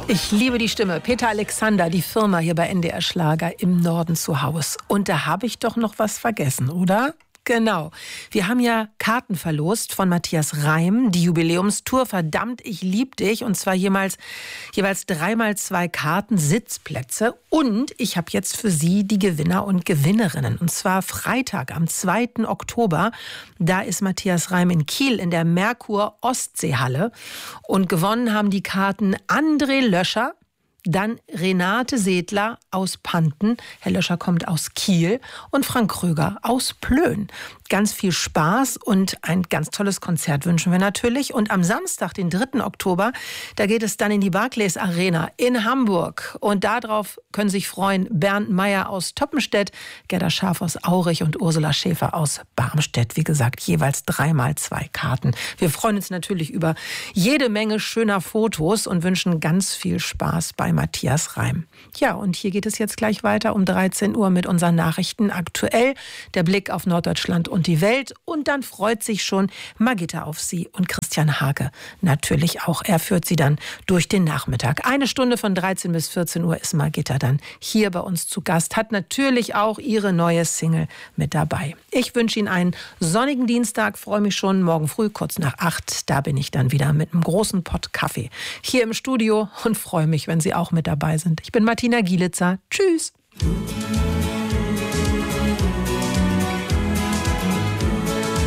Ich liebe die Stimme. Peter Alexander, die Firma hier bei NDR Schlager im Norden zu Haus. Und da habe ich doch noch was vergessen, oder? Genau. Wir haben ja Karten verlost von Matthias Reim, die Jubiläumstour Verdammt, ich lieb dich. Und zwar jeweils 3x2 Karten, Sitzplätze. Und ich habe jetzt für Sie die Gewinner und Gewinnerinnen. Und zwar Freitag am 2. Oktober. Da ist Matthias Reim in Kiel in der Merkur Ostseehalle. Und gewonnen haben die Karten André Löscher, dann Renate Sedler aus Panten, Herr Löscher kommt aus Kiel, und Frank Kröger aus Plön. Ganz viel Spaß und ein ganz tolles Konzert wünschen wir natürlich. Und am Samstag, den 3. Oktober, da geht es dann in die Barclays Arena in Hamburg. Und darauf können sich freuen Bernd Meyer aus Toppenstedt, Gerda Scharf aus Aurich und Ursula Schäfer aus Barmstedt. Wie gesagt, jeweils 3x2 Karten. Wir freuen uns natürlich über jede Menge schöner Fotos und wünschen ganz viel Spaß bei Matthias Reim. Ja, und hier geht es jetzt gleich weiter um 13 Uhr mit unseren Nachrichten aktuell. Der Blick auf Norddeutschland und die Welt. Und dann freut sich schon Margitta auf Sie und Christian Hake natürlich auch. Er führt Sie dann durch den Nachmittag. Eine Stunde von 13 bis 14 Uhr ist Margitta dann hier bei uns zu Gast. Hat natürlich auch ihre neue Single mit dabei. Ich wünsche Ihnen einen sonnigen Dienstag. Freue mich schon morgen früh, kurz nach 8. Da bin ich dann wieder mit einem großen Pott Kaffee hier im Studio und freue mich, wenn Sie auch mit dabei sind. Ich bin Martina Gielitzer. Tschüss.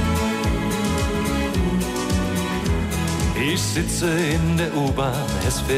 Ich sitze in der U-Bahn, es wird